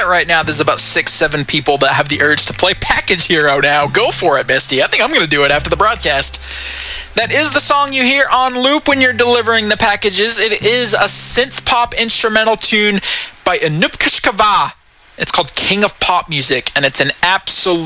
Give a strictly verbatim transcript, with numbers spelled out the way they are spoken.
it right now, there's about six, seven people that have the urge to play Package Hero now. Go for it, Misty. I think I'm going to do it after the broadcast. That is the song you hear on loop when you're delivering the packages. It is a synth pop instrumental tune by Anup Kashkava. It's called King of Pop Music, and it's an absolute